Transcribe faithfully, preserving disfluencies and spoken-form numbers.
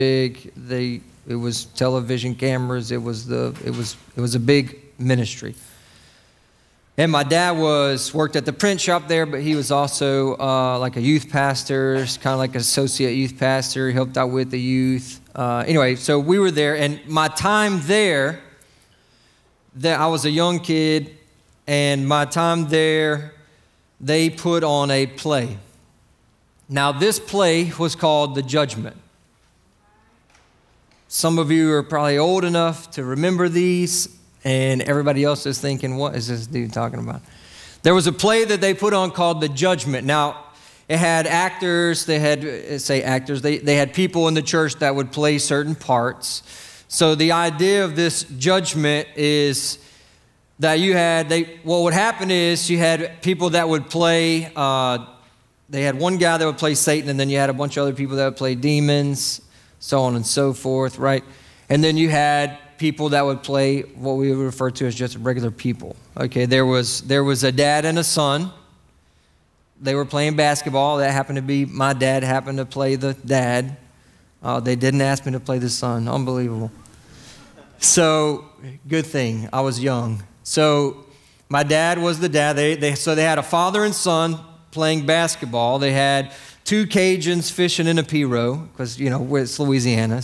big. They it was television cameras. It was the it was it was a big ministry. And my dad was worked at the print shop there, but he was also uh, like a youth pastor, kind of like an associate youth pastor. He helped out with the youth. Uh, anyway, so we were there, and my time there, that I was a young kid, and my time there, they put on a play. Now, this play was called The Judgment. Some of you are probably old enough to remember these, and everybody else is thinking, what is this dude talking about? There was a play that they put on called The Judgment. Now, it had actors, they had, say actors, they, they had people in the church that would play certain parts. So the idea of this judgment is that you had, they, what would happen is you had people that would play, uh, they had one guy that would play Satan, and then you had a bunch of other people that would play demons, so on and so forth, right? And then you had people that would play what we would refer to as just regular people. Okay, there was there was a dad and a son. They were playing basketball. That happened to be, my dad happened to play the dad. Uh, they didn't ask me to play the son. Unbelievable. So, good thing. I was young. So, my dad was the dad. They, they So they had a father and son playing basketball. They had two Cajuns fishing in a Pirogue, because, you know, it's Louisiana.